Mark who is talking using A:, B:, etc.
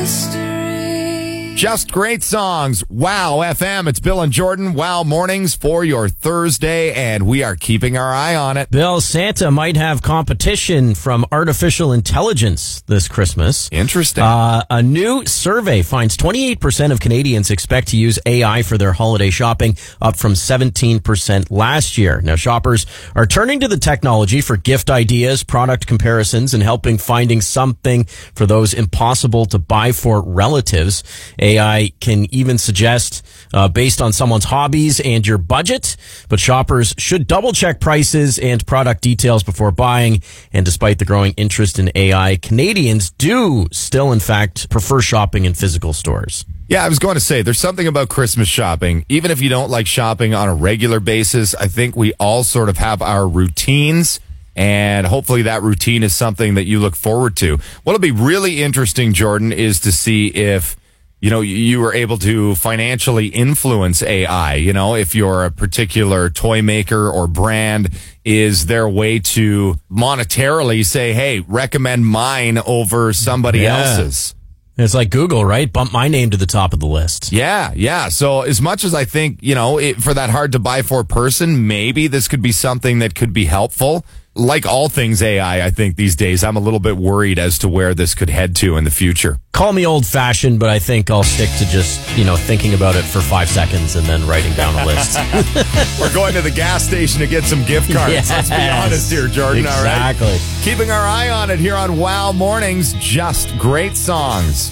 A: Just great songs. Wow FM. It's Bill and Jordan. Wow Mornings for your Thursday, and we are keeping our eye on it.
B: Bill, Santa might have competition from artificial intelligence this Christmas.
A: Interesting.
B: A new survey finds 28% of Canadians expect to use AI for their holiday shopping, up from 17% last year. Now, shoppers are turning to the technology for gift ideas, product comparisons, and helping finding something for those impossible to buy for relatives. AI can even suggest based on someone's hobbies and your budget, but shoppers should double check prices and product details before buying. And despite the growing interest in AI, Canadians do still, in fact, prefer shopping in physical stores.
A: Yeah, I was going to say, there's something about Christmas shopping. Even if you don't like shopping on a regular basis, I think we all sort of have our routines. And hopefully that routine is something that you look forward to. What'll be really interesting, Jordan, is to see if you were able to financially influence AI. If you're a particular toy maker or brand, is there a way to monetarily say, hey, recommend mine over somebody else's?
B: It's like Google, right? Bump my name to the top of the list.
A: Yeah. So as much as I think, for that hard to buy for person, maybe this could be something that could be helpful. Like all things AI, I think these days, I'm a little bit worried as to where this could head to in the future.
B: Call me old-fashioned, but I think I'll stick to just, thinking about it for 5 seconds and then writing down a list.
A: We're going to the gas station to get some gift cards.
B: Yes.
A: Let's be honest here, Jordan.
B: Exactly.
A: All right? Keeping our eye on it here on Wow Mornings. Just great songs.